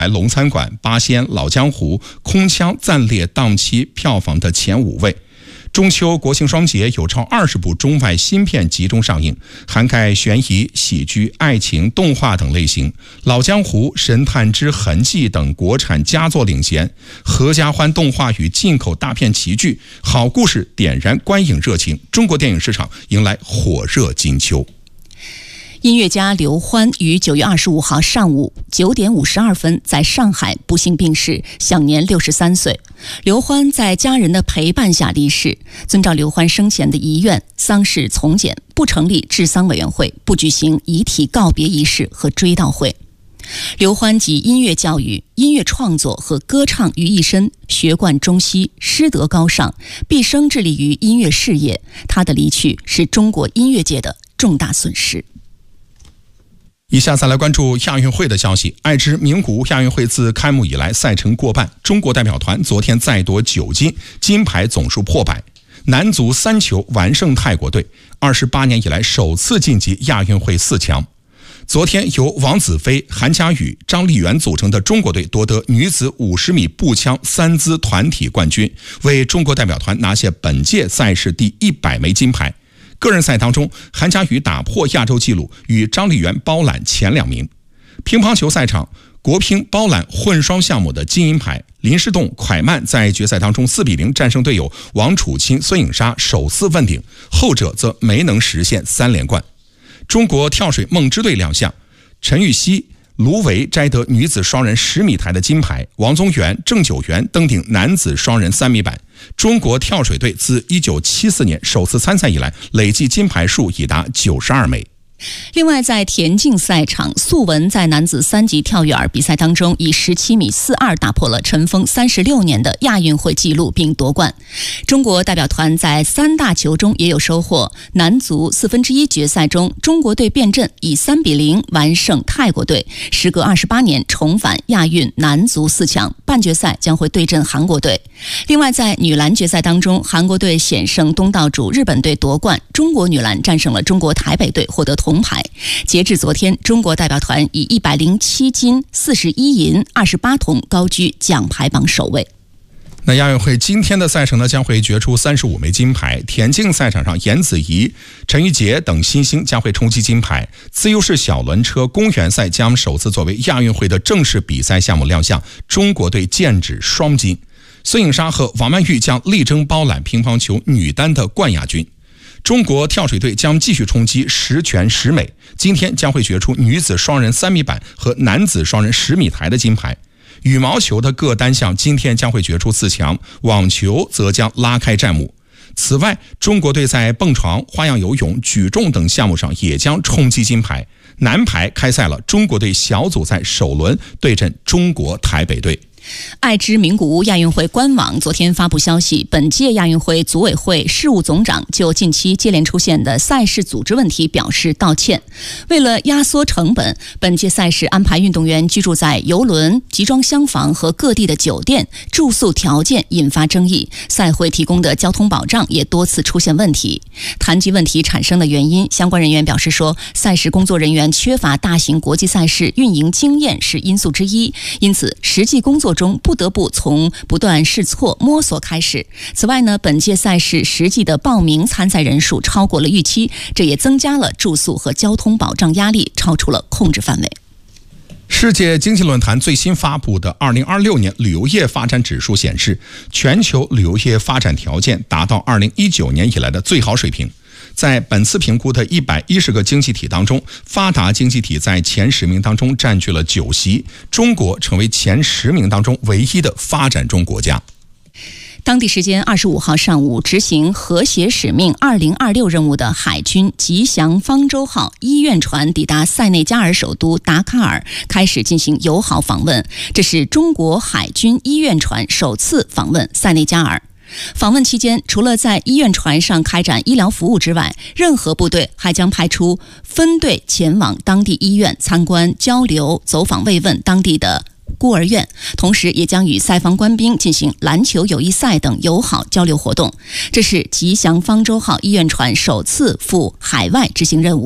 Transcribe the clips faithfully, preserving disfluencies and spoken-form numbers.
龙餐馆、八仙、老江湖、空枪暂列档期票房的前五位。中秋国庆双节有超二十部中外新片集中上映，涵盖悬疑、喜剧、爱情、动画等类型。老江湖、神探之痕迹等国产佳作领衔，合家欢动画与进口大片齐聚，好故事点燃观影热情，中国电影市场迎来火热金秋。 音乐家刘欢于九月二十五号上午九点五十二分在上海不幸病逝，享年六十三岁。刘欢在家人的陪伴下离世，遵照刘欢生前的遗愿，丧事从简，不成立治丧委员会，不举行遗体告别仪式和追悼会。刘欢集音乐教育、音乐创作和歌唱于一身，学贯中西，师德高尚，毕生致力于音乐事业。他的离去是中国音乐界的重大损失。 以下再来关注亚运会的消息。爱知名古屋亚运会自开幕以来赛程过半，中国代表团昨天再夺九金，金牌总数破百。男足三球完胜泰国队，二十八年以来首次晋级亚运会四强。昨天由王子飞、韩佳宇、张丽媛组成的中国队夺得女子五十米步枪三姿团体冠军，为中国代表团拿下本届赛事第一百枚金牌。个人赛当中，韩佳宇打破亚洲纪录，与张丽媛包揽前两名。乒乓球赛场，国乒包揽混双项目的金银牌，林诗栋、蒯曼在决赛当中四比零战胜队友王楚钦、孙颖莎，首次问鼎，后者则没能实现三连冠。中国跳水梦之队亮相，陈芋汐、卢维摘得女子双人十米台的金牌，王宗源、郑九元登顶男子双人三米板。中国跳水队自一九七四年首次参赛以来，累计金牌数已达九十二枚。 另外，在田径赛场，素文在男子三级跳跃儿比赛当中，以十七米四二打破了尘封三十六年的亚运会纪录，并夺冠。中国代表团在三大球中也有收获。男足四分之一决赛中，中国队变阵，以三比零完胜泰国队，时隔二十八年重返亚运男足四强。半决赛将会对阵韩国队。另外，在女篮决赛当中，韩国队险胜东道主日本队夺冠，中国女篮战胜了中国台北队，获得铜牌。截至昨天，中国代表团以一百零七金、四十一银、二十八铜高居奖牌榜首位。 那亚运会今天的赛程呢，将会决出三十五枚金牌。田径赛场上，严子怡、陈玉洁等新星将会冲击金牌。自由式小轮车公园赛将首次作为亚运会的正式比赛项目亮相，中国队剑指双金。孙颖莎和王曼玉将力争包揽乒乓球女单的冠亚军。中国跳水队将继续冲击十全十美，今天将会决出女子双人三米板和男子双人十米台的金牌。羽毛球的各单项今天将会决出四强，网球则将拉开战幕。此外，中国队在蹦床、花样游泳、举重等项目上也将冲击金牌。男排开赛了，中国队小组赛首轮对阵中国台北队。 爱知名古屋亚运会官网昨天发布消息，本届亚运会组委会事务总长就近期接连出现的赛事组织问题表示道歉。为了压缩成本，本届赛事安排运动员居住在邮轮、集装箱房和各地的酒店，住宿条件引发争议，赛会提供的交通保障也多次出现问题。谈及问题产生的原因，相关人员表示说，赛事工作人员缺乏大型国际赛事运营经验是因素之一，因此实际工作中不得不从不断试错摸索开始。此外呢，本届赛事实际的报名参赛人数超过了预期，这也增加了住宿和交通保障压力，超出了控制范围。 世界经济论坛最新发布的二零二六年旅游业发展指数显示，全球旅游业发展条件达到二零一九年以来的最好水平。在本次评估的一百一十个经济体当中，发达经济体在前十名当中占据了九席，中国成为前十名当中唯一的发展中国家。 当地时间二十五号上午，执行和谐使命二零二六任务的海军吉祥方舟号医院船抵达塞内加尔首都达喀尔，开始进行友好访问。这是中国海军医院船首次访问塞内加尔。访问期间，除了在医院船上开展医疗服务之外，任何部队还将派出分队前往当地医院参观、交流、走访慰问当地的孤儿院，同时也将与塞方官兵进行篮球友谊赛等友好交流活动。这是吉祥方舟号医院船首次赴海外执行任务。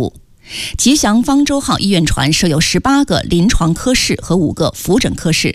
吉祥方舟号医院船设有十八个临床科室和五个扶诊科室，